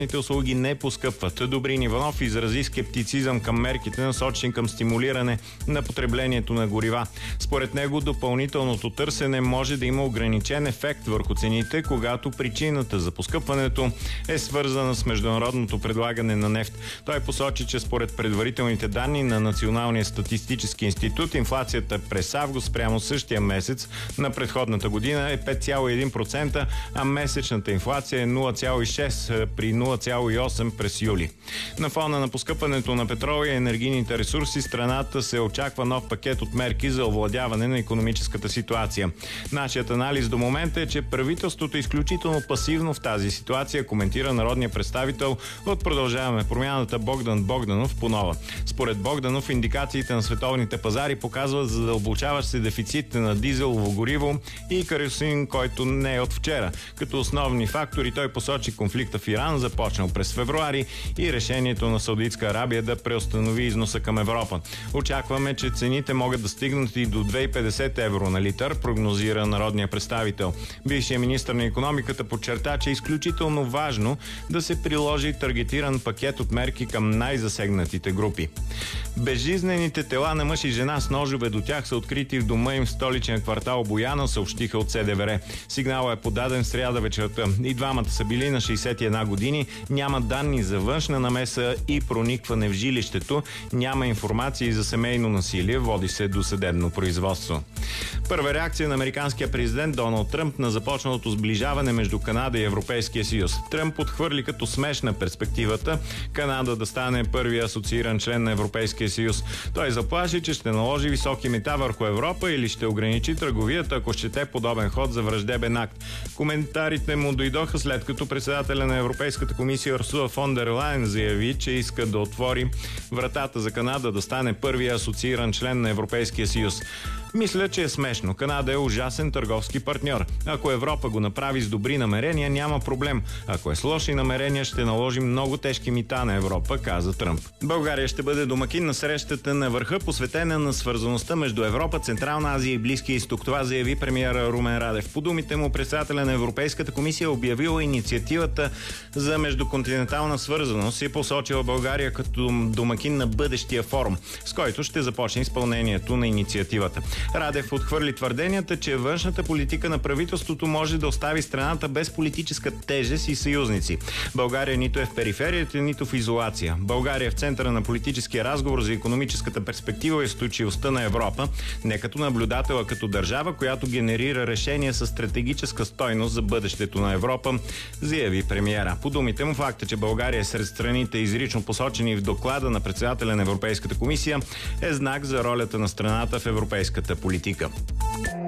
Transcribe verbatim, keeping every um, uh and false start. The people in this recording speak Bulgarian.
услуги не поскъпват. Добрин Иванов изрази скептицизъм към мерките, насочени към стимулиране на потреблението на горива. Според него допълнителното търсене може да има ограничен ефект върху цените, когато причината за поскъпването е свързана с международното предлагане на нефт. Той посочи, че според предварителните данни на Националния статистически институт, инфлацията през август прямо същия месец на предходната година е пет цяло и един процента, а месечната инфлация е нула цяло и шест процента при нула цяло и осем процента през юли. На фона на поскъпването на петрола и енергийните ресурси, страната се очаква нов пакет от мерки за овладяване на икономическата ситуация. Нашият анализ до момента е, че правителството е изключително пасивно в тази ситуация, коментира народният представител от Продължаваме промяната Богдан Богданов по Нова. Според Богданов, индикациите на световните пазари показват задълбочаващ се дефицит на дизелово гориво и керосин, който не е от вчера. Като основни фактори той посочи конфликта в Иран, започнал през февруари, и решението на Саудитска Арабия да преустанови износа към Европа. Очакваме, че цените могат да стигнат и до две хиляди и петдесет евро на литър, прогнозира народният представител. Бившият министър на икономиката подчерта, че е изключително важно да се приложи таргетиран пакет от мерки към най-засегнатите групи. Безжизнените тела на мъж и жена с ножове до тях са открити в дома им в столичен квартал Бояна, съобщиха от СДВР. Сигналът е подаден в сряда вечерта. И двамата са били на шейсет и една години. Няма данни за външна намеса и проникване в жилището. Няма информация за семейно насилие. Води се до съдебно производство. Първа реакция на американския президент Доналд Тръмп на започналото сближаване между Канада и Европейския съюз. Тръмп отхвърли като смешна перспективата Канада да стане първия асоцииран член на Европейския съюз. Той заплаши, че ще наложи високи мита върху Европа или ще ограничи търговията, ако счете подобен ход за враждебен акт. Коментарите му дойдоха след като председателя на Европейската комисия Урсула фон дер Лайен заяви, че иска да отвори вратата за Канада да стане първия асоцииран член на Европейския съюз. Мисля, че е смешно. Канада е ужасен търговски партньор. Ако Европа го направи с добри намерения, няма проблем. Ако е с лоши намерения, ще наложим много тежки мита на Европа, каза Тръмп. България ще бъде домакин на срещата на върха, посветена на свързаността между Европа, Централна Азия и Близкия изток. Това заяви премиера Румен Радев. По думите му, председателя на Европейската комисия е обявила инициативата за междуконтинентална свързаност и посочила България като домакин на бъдещия форум, с който ще започне изпълнението на инициативата. Радев отхвърли твърденията, че външната политика на правителството може да остави страната без политическа тежест и съюзници. България нито е в периферията, нито в изолация. България е в центъра на политическия разговор за икономическата перспектива и устойчивостта на Европа, не като наблюдател, а като държава, която генерира решения със стратегическа стойност за бъдещето на Европа, заяви премиера. По думите му, факта, че България е сред страните, изрично посочени в доклада на председателя на Европейската комисия, е знак за ролята на страната в европейската политика.